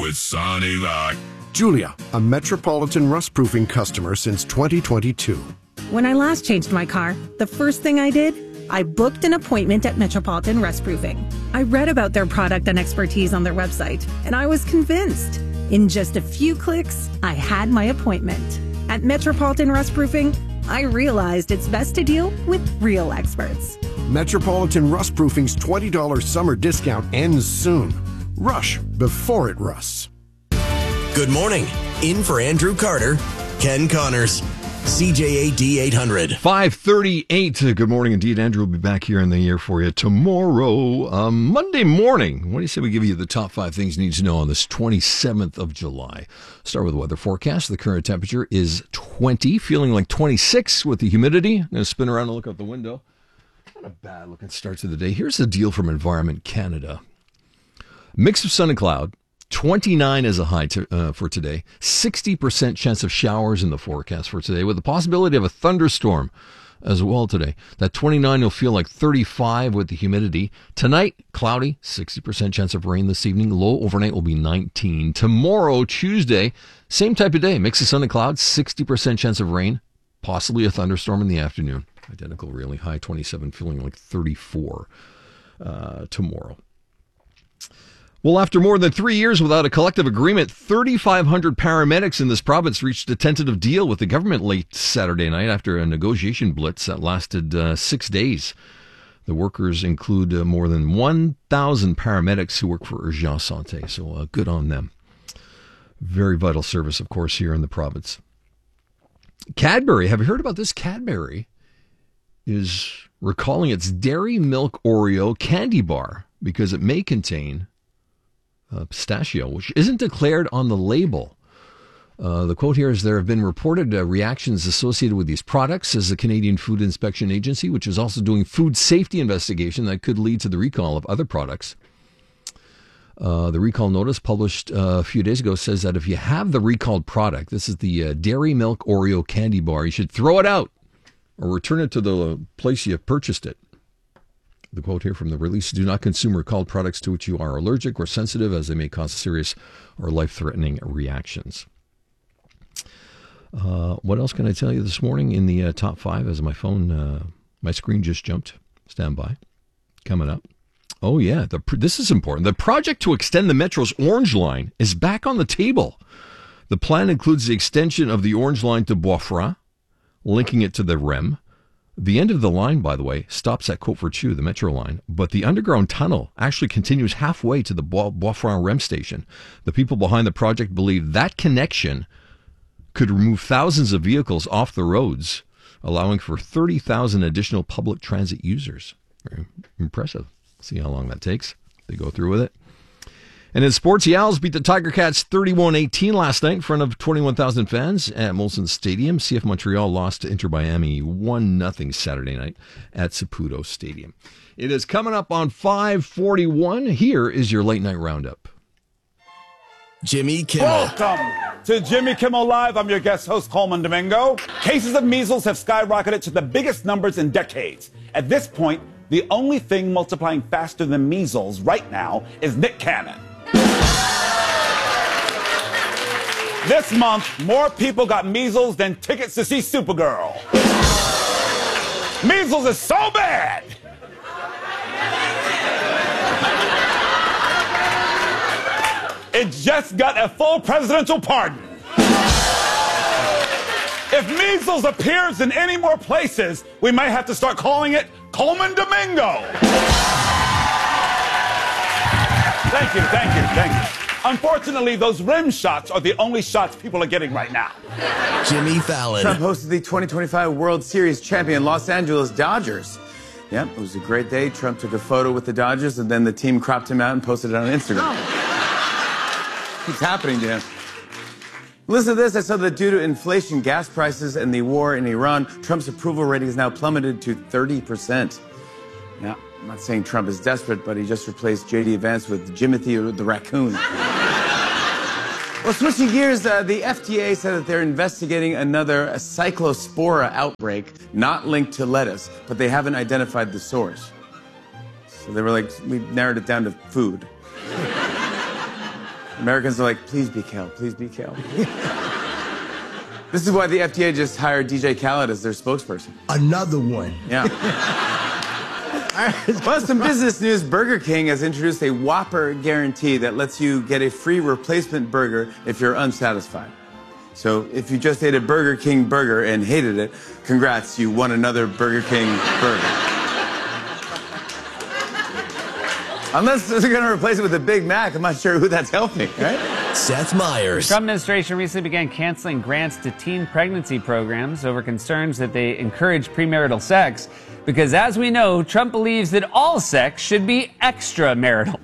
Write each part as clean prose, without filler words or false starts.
with Sonny Lock. Julia, a Metropolitan rust-proofing customer since 2022. When I last changed my car, the first thing I did, I booked an appointment at Metropolitan Rust-Proofing. I read about their product and expertise on their website, and I was convinced. In just a few clicks, I had my appointment. At Metropolitan Rust-Proofing, I realized it's best to deal with real experts. Metropolitan Rust-Proofing's $20 summer discount ends soon. Rush before it rusts. Good morning. In for Andrew Carter, Ken Connors, CJAD 800. 5:38. Good morning indeed. Andrew will be back here in the air for you tomorrow, Monday morning. What do you say we give you the top 5 things you need to know on this 27th of July? Start with the weather forecast. The current temperature is 20, feeling like 26 with the humidity. I'm going to spin around and look out the window. Not a bad looking start to the day. Here's the deal from Environment Canada. Mix of sun and cloud. 29 is a high for today. 60% chance of showers in the forecast for today, with the possibility of a thunderstorm as well today. That 29 will feel like 35 with the humidity. Tonight, cloudy, 60% chance of rain this evening. Low overnight will be 19. Tomorrow, Tuesday, same type of day. Mix of sun and clouds, 60% chance of rain, possibly a thunderstorm in the afternoon. Identical, really. High 27, feeling like 34 tomorrow. Well, after more than 3 years without a collective agreement, 3,500 paramedics in this province reached a tentative deal with the government late Saturday night after a negotiation blitz that lasted 6 days. The workers include more than 1,000 paramedics who work for Urgence Santé, so good on them. Very vital service, of course, here in the province. Cadbury, have you heard about this? Cadbury is recalling its Dairy Milk Oreo candy bar because it may contain pistachio, which isn't declared on the label. The quote here is, there have been reported reactions associated with these products, says the Canadian Food Inspection Agency, which is also doing food safety investigation that could lead to the recall of other products. The recall notice published a few days ago says that if you have the recalled product, this is the Dairy Milk Oreo candy bar, you should throw it out or return it to the place you purchased it. The quote here from the release, do not consume recalled products to which you are allergic or sensitive, as they may cause serious or life-threatening reactions. What else can I tell you this morning in the top 5? As my phone, my screen just jumped. Stand by. Coming up. Oh, yeah, this is important. The project to extend the Metro's Orange Line is back on the table. The plan includes the extension of the Orange Line to Bois-Franc, linking it to the REM. The end of the line, by the way, stops at Côte-Vertu, the Metro line, but the underground tunnel actually continues halfway to the Bois-Franc REM station. The people behind the project believe that connection could remove thousands of vehicles off the roads, allowing for 30,000 additional public transit users. Very impressive. See how long that takes. They go through with it. And in sports, the Owls beat the Tiger Cats 31-18 last night in front of 21,000 fans at Molson Stadium. CF Montreal lost to Inter Miami 1-0 Saturday night at Saputo Stadium. It is coming up on 5:41. Here is your late night roundup. Jimmy Kimmel. Welcome to Jimmy Kimmel Live. I'm your guest host, Coleman Domingo. Cases of measles have skyrocketed to the biggest numbers in decades. At this point, the only thing multiplying faster than measles right now is Nick Cannon. This month, more people got measles than tickets to see Supergirl. Measles is so bad. It just got a full presidential pardon. If measles appears in any more places, we might have to start calling it Coleman Domingo. Thank you, thank you, thank you. Unfortunately, those rim shots are the only shots people are getting right now. Jimmy Fallon. Trump hosted the 2025 World Series champion Los Angeles Dodgers. Yep, it was a great day. Trump took a photo with the Dodgers, and then the team cropped him out and posted it on Instagram. What's happening to him? Listen to this. I saw that due to inflation, gas prices, and the war in Iran, Trump's approval rating has now plummeted to 30%. Now, I'm not saying Trump is desperate, but he just replaced J.D. Vance with Jimothy the raccoon. Well, switching gears, the FDA said that they're investigating another cyclospora outbreak, not linked to lettuce, but they haven't identified the source. So they were like, we narrowed it down to food. Americans are like, please be kale, please be kale. This is why the FDA just hired DJ Khaled as their spokesperson. Another one. Yeah. Well, some business news. Burger King has introduced a Whopper guarantee that lets you get a free replacement burger if you're unsatisfied. So if you just ate a Burger King burger and hated it, congrats, you won another Burger King burger. Unless they're going to replace it with a Big Mac, I'm not sure who that's helping, right? Seth Meyers. The Trump administration recently began canceling grants to teen pregnancy programs over concerns that they encourage premarital sex, because as we know, Trump believes that all sex should be extramarital.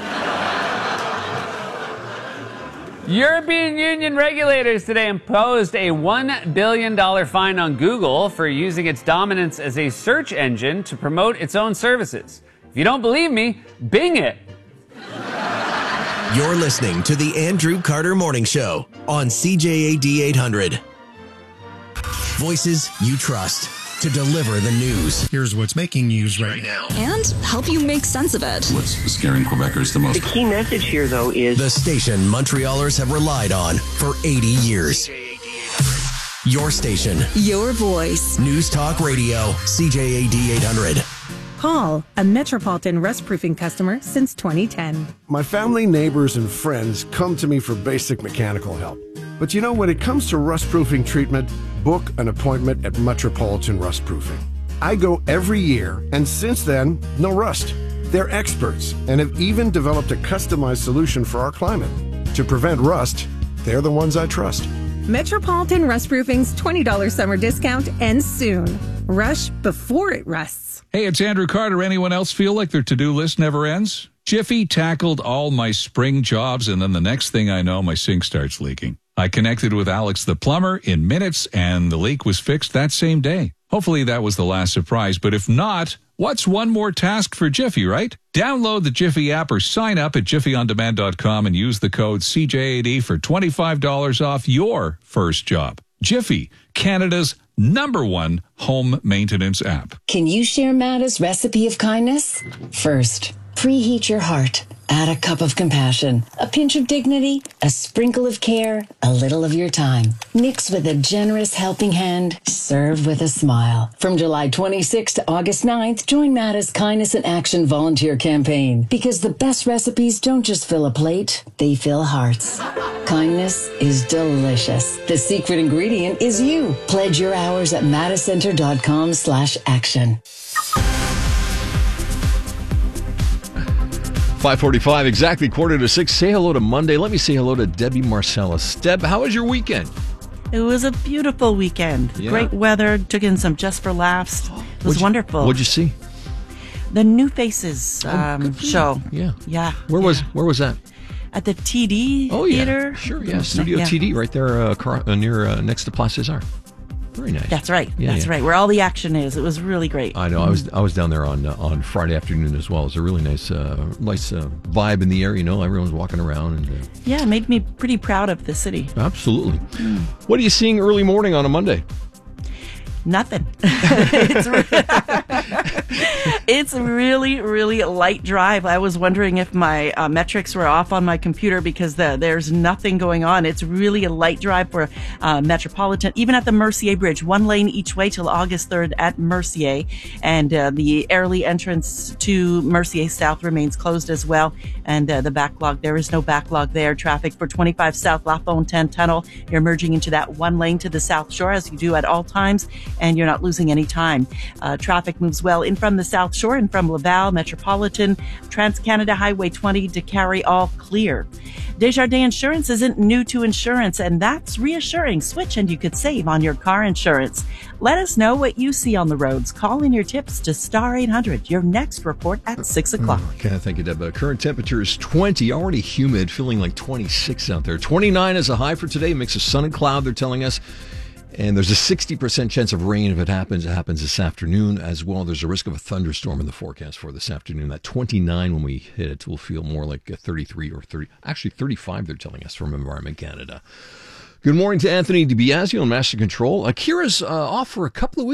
European Union regulators today imposed a $1 billion fine on Google for using its dominance as a search engine to promote its own services. If you don't believe me, Bing it. You're listening to the Andrew Carter Morning Show on CJAD 800. Voices you trust to deliver the news. Here's what's making news right now. And help you make sense of it. What's scaring Quebecers the most? The key message here, though, is the station Montrealers have relied on for 80 years. Your station. Your voice. News Talk Radio, CJAD 800. Call, a Metropolitan Rust Proofing customer since 2010. My family, neighbors, and friends come to me for basic mechanical help. But you know, when it comes to rust proofing treatment, book an appointment at Metropolitan Rust Proofing. I go every year, and since then, no rust. They're experts and have even developed a customized solution for our climate. To prevent rust, they're the ones I trust. Metropolitan Rust Proofing's $20 summer discount ends soon. Rush before it rusts. Hey, it's Andrew Carter. Anyone else feel like their to-do list never ends? Jiffy tackled all my spring jobs, and then the next thing I know, my sink starts leaking. I connected with Alex the plumber in minutes, and the leak was fixed that same day. Hopefully that was the last surprise, but if not, what's one more task for Jiffy, right? Download the Jiffy app or sign up at jiffyondemand.com and use the code CJAD for $25 off your first job. Jiffy, Canada's #1 home maintenance app. Can you share Matta's recipe of kindness? First, preheat your heart. Add a cup of compassion, a pinch of dignity, a sprinkle of care, a little of your time. Mix with a generous helping hand. Serve with a smile. From July 26th to August 9th, join Matta's Kindness in Action volunteer campaign. Because the best recipes don't just fill a plate, they fill hearts. Kindness is delicious. The secret ingredient is you. Pledge your hours at mattacenter.com/action. 5:45, exactly 5:45. Say hello to Monday. Let me say hello to Debbie Marcellus. Deb, how was your weekend? It was a beautiful weekend. Yeah. Great weather. Took in some Just for Laughs. It was wonderful. What'd you see? The New Faces show. Yeah. Yeah. Where was that? At the TD Theater. Sure, yeah. Studio TD right there near next to Place Cesar. Very nice. That's right. That's right. Where all the action is. It was really great. I know. I was down there on Friday afternoon as well. It was a really nice vibe in the air. You know, everyone's walking around and. Yeah, it made me pretty proud of the city. Absolutely. What are you seeing early morning on a Monday? Nothing. It's really, really light drive. I was wondering if my metrics were off on my computer because there's nothing going on. It's really a light drive for Metropolitan, even at the Mercier Bridge, 1 lane each way till August 3rd at Mercier. And the Airlie entrance to Mercier South remains closed as well. And the backlog, there is no backlog there. Traffic for 25 South La Fontaine Tunnel. You're merging into that 1 lane to the South Shore as you do at all times, and you're not losing any time. Traffic moves well in from the South Shore and from Laval, Metropolitan, Trans-Canada Highway 20 to Carry, all clear. Desjardins Insurance isn't new to insurance, and that's reassuring. Switch and you could save on your car insurance. Let us know what you see on the roads. Call in your tips to Star 800. Your next report at 6 o'clock. Okay, thank you, Deb. Current temperature is 20, already humid, feeling like 26 out there. 29 is a high for today, mix of sun and cloud, they're telling us. And there's a 60% chance of rain if it happens. It happens this afternoon as well. There's a risk of a thunderstorm in the forecast for this afternoon. That 29, when we hit it, will feel more like a 33 or 30. Actually, 35, they're telling us from Environment Canada. Good morning to Anthony DiBiasio on Master Control. Akira's off for a couple of weeks.